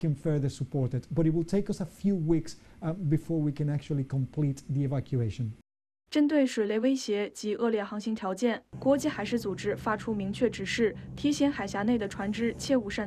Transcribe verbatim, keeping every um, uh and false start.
can further support it, but it will take us a few weeks uh, before we can actually complete the evacuation. 针对水雷威胁及恶劣航行条件，国际海事组织发出明确指示，提醒海峡内的船只切勿擅